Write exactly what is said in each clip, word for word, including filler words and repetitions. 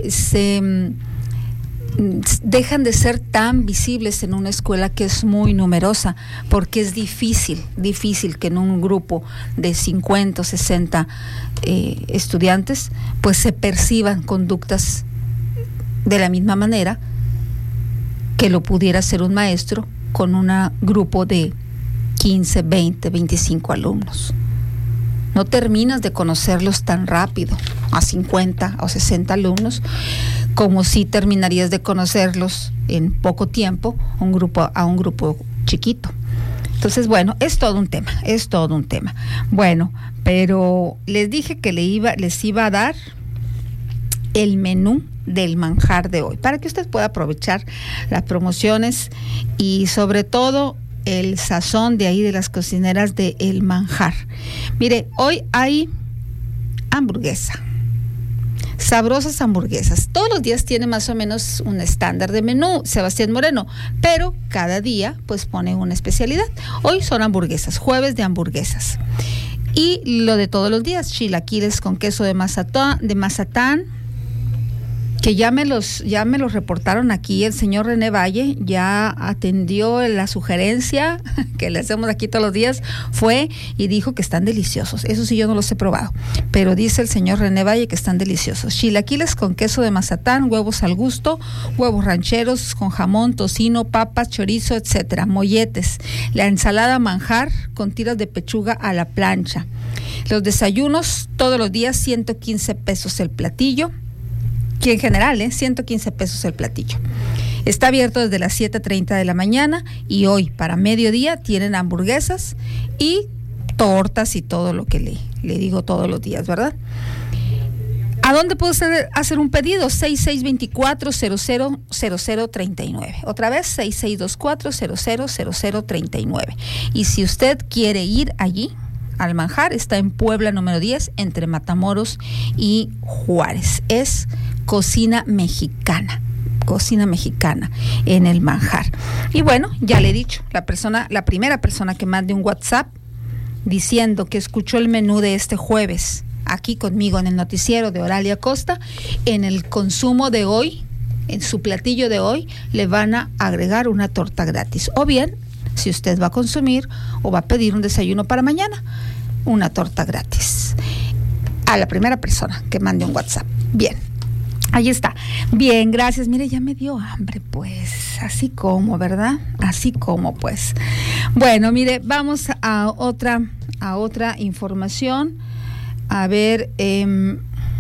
se dejan de ser tan visibles en una escuela que es muy numerosa, porque es difícil, difícil que en un grupo de cincuenta o sesenta eh, estudiantes, pues se perciban conductas de la misma manera que lo pudiera hacer un maestro con un grupo de quince, veinte, veinticinco alumnos. No terminas de conocerlos tan rápido a cincuenta o sesenta alumnos como si terminarías de conocerlos en poco tiempo un grupo, a un grupo chiquito. Entonces, bueno, es todo un tema, es todo un tema. Bueno, pero les dije que le iba, les iba a dar el menú del manjar de hoy, para que usted pueda aprovechar las promociones y sobre todo el sazón de ahí de las cocineras de El Manjar. Mire, hoy hay hamburguesa, sabrosas hamburguesas. Todos los días tiene más o menos un estándar de menú Sebastián Moreno, pero cada día pues pone una especialidad. Hoy son hamburguesas, jueves de hamburguesas. Y lo de todos los días, chilaquiles con queso de mazatán, de mazatán, que ya me los ya me los reportaron aquí. El señor René Valle ya atendió la sugerencia que le hacemos aquí todos los días, fue y dijo que están deliciosos. Eso sí, yo no los he probado, pero dice el señor René Valle que están deliciosos. Chilaquiles con queso de mazatán, huevos al gusto, huevos rancheros con jamón, tocino, papas, chorizo, etcétera, molletes, la ensalada manjar con tiras de pechuga a la plancha. Los desayunos todos los días, ciento quince pesos el platillo. Que en general, ¿eh? ciento quince pesos el platillo. Está abierto desde las siete treinta de la mañana y hoy para mediodía tienen hamburguesas y tortas y todo lo que le, le digo todos los días, ¿verdad? ¿A dónde puede usted hacer un pedido? seis seis dos cuatro, cero cero cero cero tres nueve. Otra vez, seis seis dos cuatro, cero cero cero cero tres nueve. Y si usted quiere ir allí, al Manjar, está en Puebla número diez, entre Matamoros y Juárez. Es cocina mexicana, cocina mexicana en El Manjar. Y bueno, ya le he dicho, la persona, la primera persona que mande un WhatsApp diciendo que escuchó el menú de este jueves aquí conmigo en el noticiero de Oralia Costa, en el consumo de hoy, en su platillo de hoy, le van a agregar una torta gratis. O bien, si usted va a consumir o va a pedir un desayuno para mañana, una torta gratis. A la primera persona que mande un WhatsApp. Bien, ahí está. Bien, gracias. Mire, ya me dio hambre, pues. Así como, ¿verdad? Así como, pues. Bueno, mire, vamos a otra, a otra información. A ver, eh,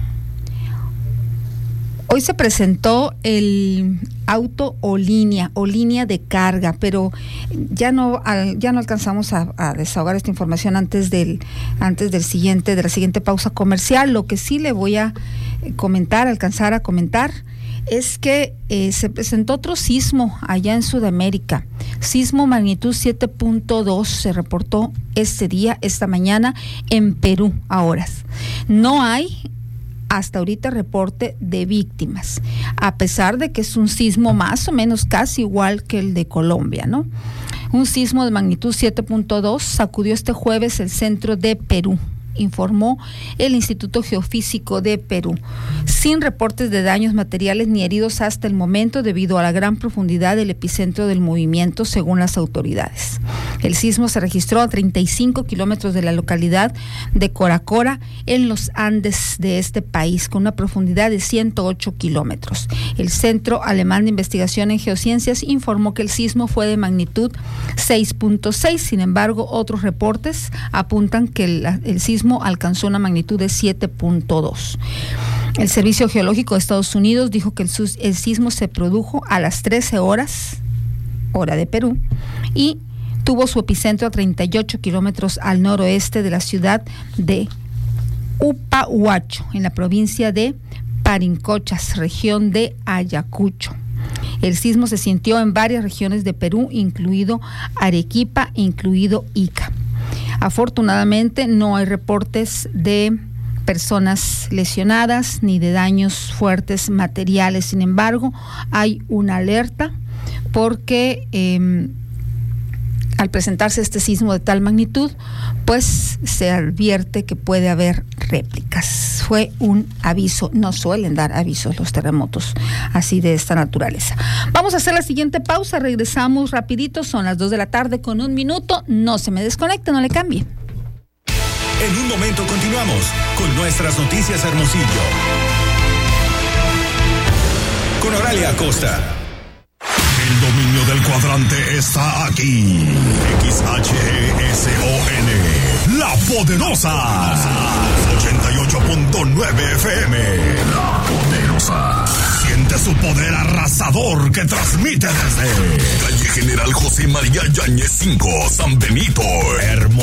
hoy se presentó el auto o línea o línea de carga, pero ya no ya no alcanzamos a, a desahogar esta información antes del antes del siguiente de la siguiente pausa comercial. Lo que sí le voy a comentar, alcanzar a comentar, es que eh, se presentó otro sismo allá en Sudamérica. Sismo magnitud siete punto dos se reportó este día, esta mañana, en Perú a horas. No hay hasta ahorita reporte de víctimas, a pesar de que es un sismo más o menos casi igual que el de Colombia, ¿no? Un sismo de magnitud siete punto dos sacudió este jueves el centro de Perú, informó el Instituto Geofísico de Perú, sin reportes de daños materiales ni heridos hasta el momento debido a la gran profundidad del epicentro del movimiento, según las autoridades. El sismo se registró a treinta y cinco kilómetros de la localidad de Coracora, en los Andes de este país, con una profundidad de ciento ocho kilómetros. El Centro Alemán de Investigación en Geociencias informó que el sismo fue de magnitud seis punto seis, sin embargo, otros reportes apuntan que el, el sismo alcanzó una magnitud de siete punto dos. El Servicio Geológico de Estados Unidos dijo que el, el sismo se produjo a las trece horas, hora de Perú, y tuvo su epicentro a treinta y ocho kilómetros al noroeste de la ciudad de Upahuacho, en la provincia de Parincochas, región de Ayacucho. El sismo se sintió en varias regiones de Perú, incluido Arequipa, incluido Ica. Afortunadamente no hay reportes de personas lesionadas ni de daños fuertes materiales. Sin embargo, hay una alerta porque eh, al presentarse este sismo de tal magnitud, pues se advierte que puede haber réplicas fue un aviso. No suelen dar avisos los terremotos así de esta naturaleza. Vamos a hacer la siguiente pausa, regresamos rapidito, son las dos de la tarde con un minuto. No se me desconecte, no le cambie. En un momento continuamos con nuestras noticias Hermosillo. Con Oralia Acosta. El dominio del cuadrante está aquí. X H E S O N, La Poderosa. ochenta y ocho punto nueve F M. La Poderosa. Siente su poder arrasador que transmite desde calle General José María Yáñez cinco, San Benito, Hermosillo.